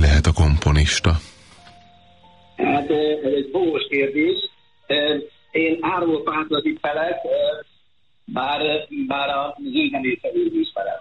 lehet a komponista? Hát ez egy bogós kérdés. Én Árvó Páltra tippelek, bár a zűzemészelőt ismerem.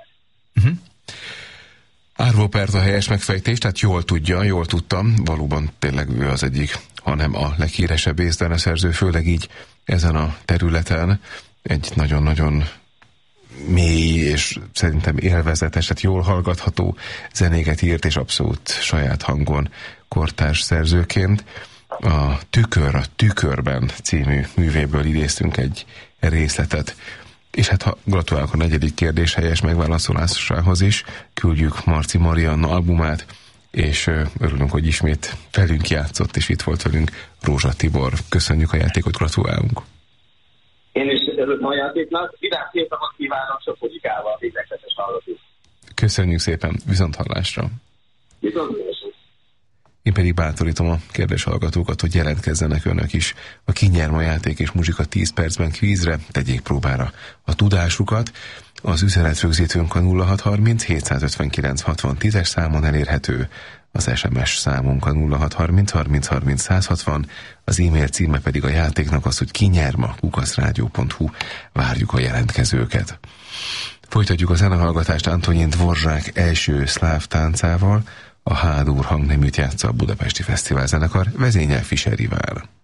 Árvó Pert a helyes megfejtés, tehát jól tudja, jól tudtam, valóban tényleg ő az egyik, hanem a leghíresebb észreneszerző, főleg így ezen a területen egy nagyon-nagyon mély és szerintem élvezetes, tehát jól hallgatható zenéket írt, és abszolút saját hangon kortárs szerzőként. A Tükörben című művéből idéztünk egy részletet. És hát gratulálok a negyedik kérdés helyes megválaszolásához is. Küldjük Marci Marianna albumát, és örülünk, hogy ismét velünk játszott, és itt volt velünk Rózsa Tibor. Köszönjük a játékot, gratulálunk! Én is örülök a játéknak. Vidám szép napot kívánok, sok muzsikával, végletes hallgatók. Köszönjük szépen, viszonthallásra! Viszonthallásra! Én pedig bátorítom a kedves hallgatókat, hogy jelentkezzenek önök is a Ki nyer ma játék és muzsika 10 percben kvízre, tegyék próbára a tudásukat. Az üzenetrögzítőnk a 0630 759 60 10-es számon elérhető, az SMS számunk a 0630 30 30 160, az e-mail címe pedig a játéknak az, hogy kinyerma @rádió.hu. Várjuk a jelentkezőket. Folytatjuk a zenehallgatást Antonin Dvorzsák első szláv táncával. A H-dur hangneműt játsza a Budapesti Fesztivál zenekar, vezényel Fischer Iván.